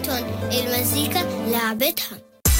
واشنطن، المزيكا لعبتها.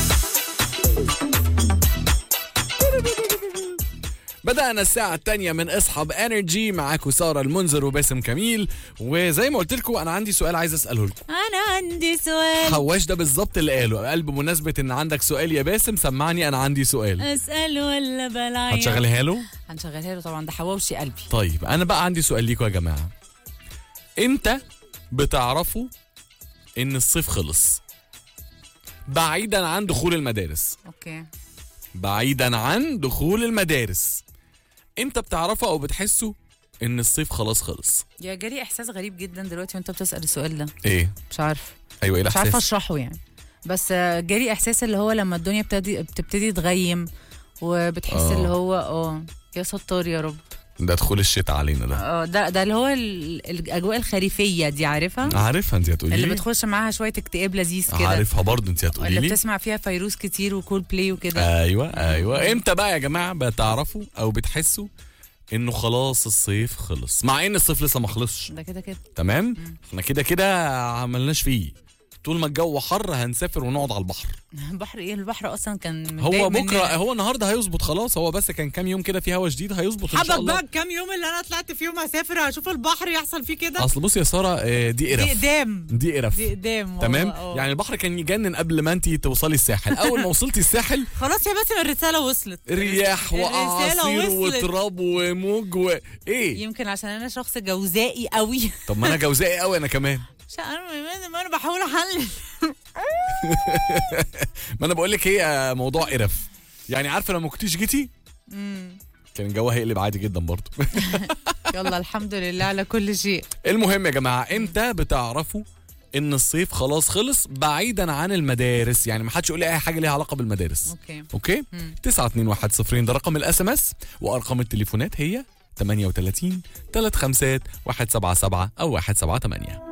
بدأنا الساعة الثانية من اصحاب انرجي، معاكم سارة المنذر وباسم كميل. وزي ما قلت لكم انا عندي سؤال عايز اساله لكم. انا عندي سؤال. حواش ده بالظبط اللي قال بمناسبة ان عندك سؤال يا باسم، سمعني انا عندي سؤال. اسأل ولا بلاعي؟ هتشغلها له؟ هنشغلها له طبعا، ده حواوشي قلبي. طيب انا بقى عندي سؤال ليكم يا جماعة. امتى بتعرفوا ان الصيف خلص؟ بعيدا عن دخول المدارس. اوكي. بعيدا عن دخول المدارس، امتى بتعرفوا او بتحسوا ان الصيف خلاص خلص؟ يا جالي احساس غريب جدا دلوقتي وانت بتسأل السؤال ده. ايه؟ مش عارف. ايوه ايه مش الاحساس؟ عارفه اشرحه يعني، بس جالي احساس اللي هو لما الدنيا بتبتدي تغيم وبتحس اللي هو يا ستار يا رب. ده دخول الشتاء علينا ده. ده اللي هو الاجواء الخريفيه دي، عارفها؟ عارفها انت هتقولي اللي لي؟ بتخش معاها شويه اكتئاب لذيذ كده. عارفها برضه انت هتقولي لي؟ اللي بتسمع فيها فيروز كتير وكول بلاي وكده. ايوه امتى بقى يا جماعه بتعرفوا او بتحسوا انه خلاص الصيف خلص، مع ان الصيف لسه ما خلصش؟ ده كده تمام. احنا كده عملناش فيه. طول ما الجو حر هنسافر ونقعد على البحر. البحر ايه؟ البحر اصلا كان هو بكره هو النهارده هيظبط خلاص، هو بس كان كام يوم كده في هوا شديد، هيظبط ان شاء الله. بقى كام يوم اللي انا طلعت فيهم هسافر هشوف البحر يحصل فيه كده. اصل بصي يا ساره، دي قرف. دي قرف. تمام. يعني البحر كان يجنن قبل ما انت توصلي الساحل. اول ما وصلتي الساحل خلاص يا باسم الرساله وصلت. رياح واعاصير وتراب وموج ايه. يمكن عشان انا شخص جوزائي قوي. طب ما انا جوزائي قوي انا كمان. انا بحاول احلل. ما انا بقول لك هي موضوع قرف. يعني عارفه لو ما كنتيش جيتي كان الجو هيقلب عادي جدا برضه. يلا الحمد لله على كل شيء. المهم يا جماعه، امتى بتعرفوا ان الصيف خلاص خلص بعيدا عن المدارس؟ يعني ما حدش يقول لي اي حاجه ليها علاقه بالمدارس. اوكي 921 ده رقم الاس ام اس، وارقام التليفونات هي 38 35 177 او 178.